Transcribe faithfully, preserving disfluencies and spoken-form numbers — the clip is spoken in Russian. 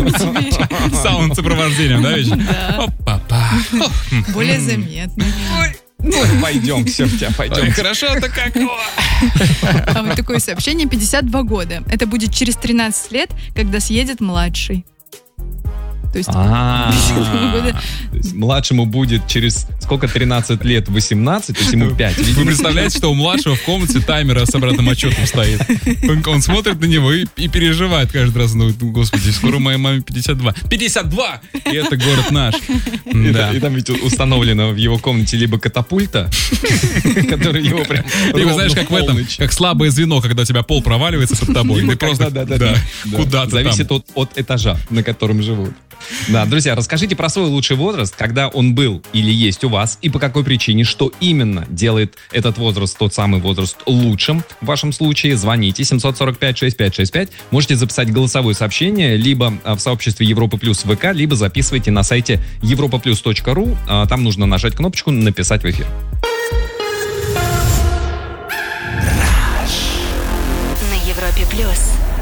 горами теперь. Саунд сопровождением, да, ведь? Да. Опа-па. Более заметно. Пойдем, все, в тебя, пойдем. Хорошо-то как. А вот такое сообщение: пятьдесят два года. Это будет через тринадцать лет, когда съедет младший. То есть, А, года. то есть младшему будет через сколько, тринадцать лет, восемнадцать, то есть ему пять. Вы представляете, что у младшего в комнате таймер с обратным отчетом стоит. Он, он смотрит на него и, и переживает каждый раз. Ну, господи, скоро моей маме пятьдесят два. пятьдесят два! И это город наш. И, Да. и там ведь установлена в его комнате либо катапульта, которая его прям Либо, знаешь, как в этом, как слабое звено, когда у тебя пол проваливается под тобой. Либо Ты просто когда, да, да, да. куда-то Зависит там. от, от этажа, на котором живут. Да, друзья, расскажите про свой лучший возраст, когда он был или есть у вас, и по какой причине, что именно делает этот возраст, тот самый возраст, лучшим в вашем случае. Звоните семь четыре пять шесть пять шесть пять. Можете записать голосовое сообщение либо в сообществе Европа Плюс ВК, либо записывайте на сайте европа плюс точка ру. Там нужно нажать кнопочку «Написать в эфир». На Европе Плюс.